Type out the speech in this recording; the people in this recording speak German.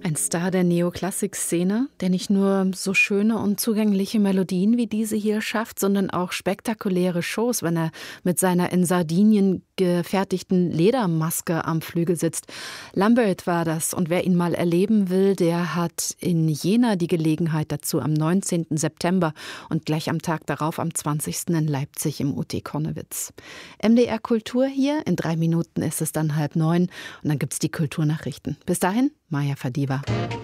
Ein Star der Neoklassik-Szene, der nicht nur so schöne und zugängliche Melodien wie diese hier schafft, sondern auch spektakuläre Shows, wenn er mit seiner in Sardinien gefertigten Ledermaske am Flügel sitzt. Lambert war das, und wer ihn mal erleben will, der hat in Jena die Gelegenheit dazu am 19. September und gleich am Tag darauf am 20. in Leipzig im UT Konnewitz. MDR Kultur hier, in 3 Minuten ist es dann 8:30 und dann gibt's die Kulturnachrichten. Bis dahin, Maja Fadiwa.